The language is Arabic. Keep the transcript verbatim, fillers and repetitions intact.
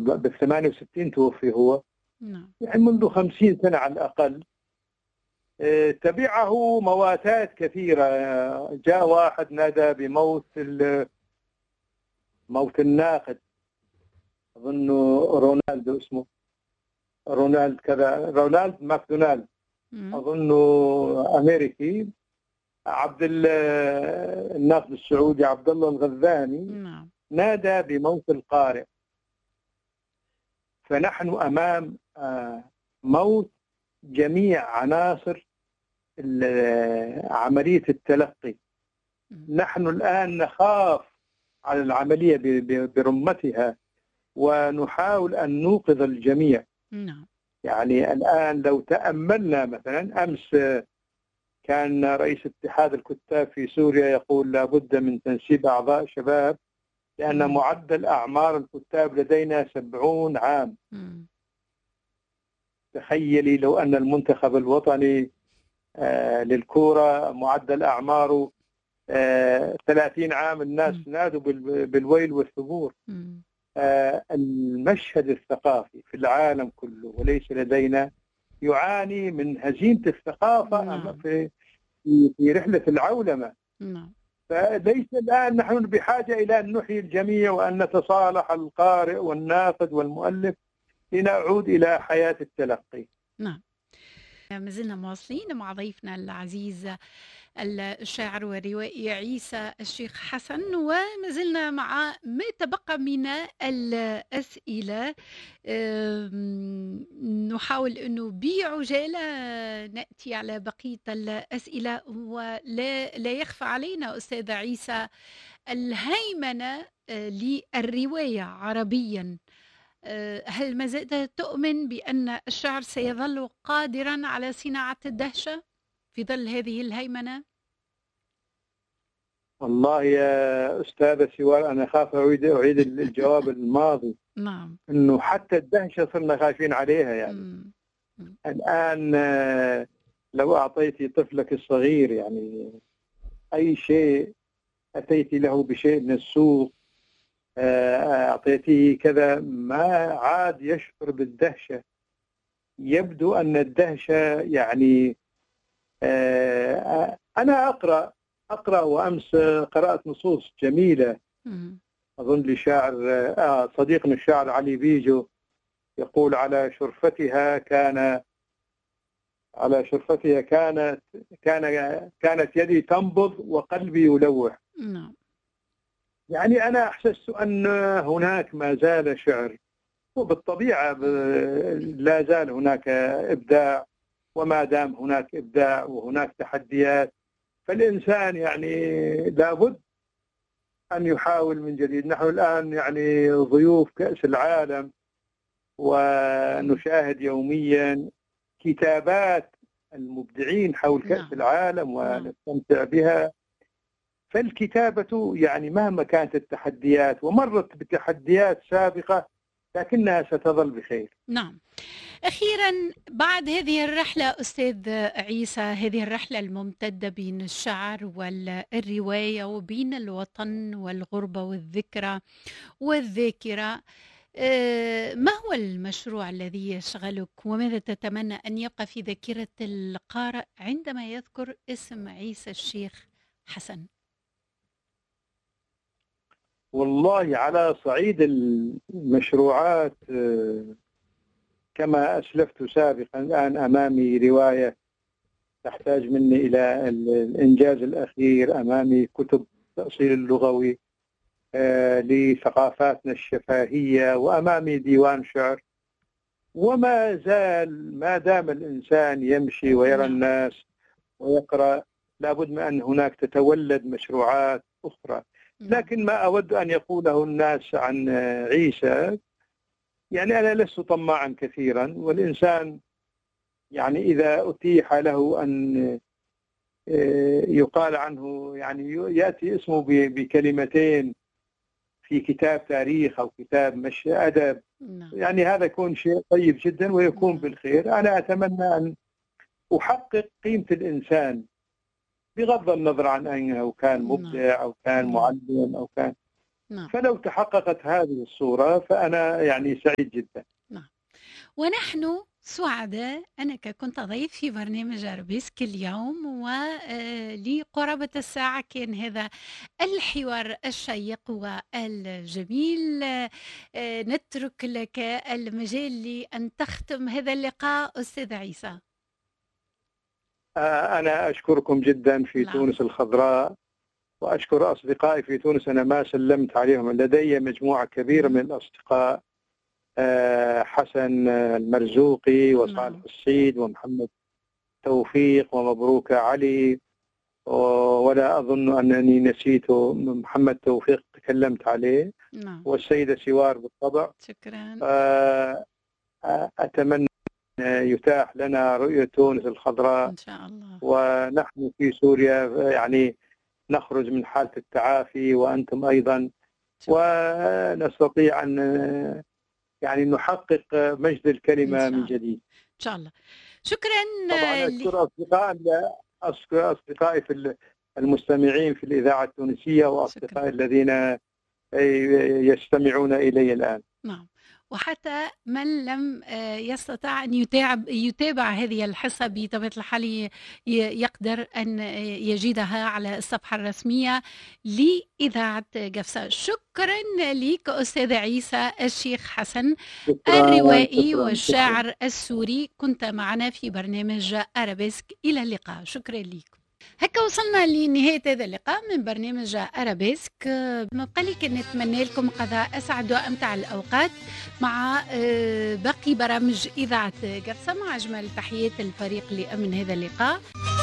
بال ثمانية وستين توفي هو، نعم. يعني منذ خمسين سنة على الأقل. تبعه مواتات كثيرة. جاء واحد نادى بموت موت الناقد، أظن رونالد اسمه، رونالد كذا، رونالد ماكدونالد أظن أمريكي، عبد الناقد السعودي عبد الله الغذاني نعم. نادى بموت القارئ. فنحن أمام موت جميع عناصر عملية التلقي. نحن الآن نخاف على العملية برمتها ونحاول أن نوقظ الجميع. نعم. يعني الآن لو تأملنا مثلا، أمس كان رئيس اتحاد الكتاب في سوريا يقول لابد من تنسيب أعضاء شباب، لأن م. معدل أعمار الكتاب لدينا سبعون عام. م. تخيلي لو أن المنتخب الوطني آه للكورة معدل أعماره آه ثلاثين عام، الناس م. نادوا بالويل والثبور. آه المشهد الثقافي في العالم كله وليس لدينا يعاني من هزيمة الثقافة نعم. في في رحلة العولمة. نعم. فليس الآن نحن بحاجة إلى أن نحيي الجميع وأن نتصالح القارئ والناقد والمؤلف لنعود إلى حياة التلقي. نعم. ما زلنا مواصلين مع ضيفنا العزيز الشاعر والروائي عيسى الشيخ حسن، وما زلنا مع ما تبقى من الأسئلة. نحاول أنه بعجالة نأتي على بقية الأسئلة، ولا لا يخفى علينا أستاذ عيسى الهيمنة للرواية عربيا. هل ما زلت تؤمن بأن الشعر سيظل قادرا على صناعة الدهشة في ظل هذه الهيمنة؟ والله يا أستاذة سوار، أنا خاف أعيد أعيد الجواب الماضي. نعم. إنه حتى الدهشة صرنا خايفين عليها. يعني م. م. الآن لو أعطيتي طفلك الصغير يعني أي شيء، أتيتي له بشيء من السوق، أعطيتيه كذا، ما عاد يشعر بالدهشة. يبدو أن الدهشة يعني أنا أقرأ أقرأ وأمس قرأت نصوص جميلة. أظن لشاعر صديقنا الشاعر علي بيجو يقول على شرفتها كان على شرفتها كانت كان كانت يدي تنبض وقلبي يلوح. نعم. يعني أنا أحسست أن هناك ما زال شعر، وبالطبيعة لا زال هناك إبداع، وما دام هناك إبداع وهناك تحديات فالإنسان يعني لابد أن يحاول من جديد. نحن الآن يعني ضيوف كأس العالم، ونشاهد يوميا كتابات المبدعين حول كأس نعم. العالم ونستمتع بها. فالكتابة يعني مهما كانت التحديات ومرت بتحديات سابقة لكنها ستظل بخير. نعم. أخيرا، بعد هذه الرحلة أستاذ عيسى، هذه الرحلة الممتدة بين الشعر والرواية وبين الوطن والغربة والذكرى والذاكرة، ما هو المشروع الذي يشغلك، وماذا تتمنى أن يبقى في ذاكرة القارئ عندما يذكر اسم عيسى الشيخ حسن؟ والله على صعيد المشروعات كما أسلفت سابقا، الآن أمامي رواية تحتاج مني إلى الإنجاز الأخير، أمامي كتب التأصيل اللغوي آه لثقافاتنا الشفاهية، وأمامي ديوان شعر. وما زال ما دام الإنسان يمشي ويرى الناس ويقرأ لابد من أن هناك تتولد مشروعات أخرى. لكن ما أود أن يقوله الناس عن عيسى، يعني أنا لست طماعا كثيرا، والإنسان يعني إذا أتيح له أن يقال عنه يعني يأتي اسمه بكلمتين في كتاب تاريخ أو كتاب مش أدب، يعني هذا يكون شيء طيب جدا ويكون بالخير. أنا أتمنى أن أحقق قيمة الإنسان بغض النظر عن أنه كان مبدع أو كان معلم أو كان نعم. فلو تحققت هذه الصورة فأنا يعني سعيد جدا. نعم. ونحن سعداء أنك كنت ضيف في برنامج أرابيسك اليوم، ولقرابة الساعة كان هذا الحوار الشيق والجميل. آه، نترك لك المجال لأن تختم هذا اللقاء أستاذ عيسى. آه، أنا أشكركم جدا في العفو. تونس الخضراء، وأشكر أصدقائي في تونس. أنا ما سلمت عليهم، لدي مجموعة كبيرة من الأصدقاء، آه، حسن المرزوقي وصالح نعم. الصيد ومحمد توفيق ومبروك علي، ولا أظن أنني نسيت محمد توفيق تكلمت عليه، نعم. والسيدة سوار بالطبع. شكرا. آه، أتمنى يتاح لنا رؤية تونس الخضراء، إن شاء الله. ونحن في سوريا يعني نخرج من حالة التعافي وأنتم أيضا، ونستطيع أن يعني نحقق مجد الكلمة من جديد إن شاء الله. شكرا. طبعا لي... أشكر أصدقاء أشكر أصدقائي في المستمعين في الإذاعة التونسية، وأصدقائي الذين يستمعون إلي الآن. نعم. وحتى من لم يستطع أن يتابع, يتابع هذه الحصة بطبيعة الحال يقدر أن يجدها على الصفحة الرسمية لإذاعة قفصة. شكرا لك أستاذ عيسى الشيخ حسن، الروائي شكراً. والشاعر شكراً. السوري، كنت معنا في برنامج أرابيسك. إلى اللقاء. شكرا لكم. هكا وصلنا لنهاية هذا اللقاء من برنامج أرابيسك. مبقى لي كان نتمنى لكم قضاء أسعد وأمتع الأوقات مع باقي برامج إذاعة قفصة، مع أجمل تحيات الفريق لأمن هذا اللقاء.